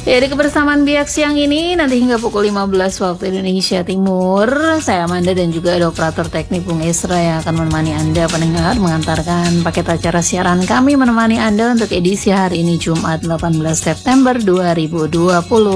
Ya, di kebersamaan Biak siang ini nanti hingga pukul 15 waktu Indonesia Timur, saya Amanda dan juga ada operator teknik Bung Esra yang akan menemani Anda pendengar mengantarkan paket acara siaran kami menemani Anda untuk edisi hari ini Jumat 18 September 2020.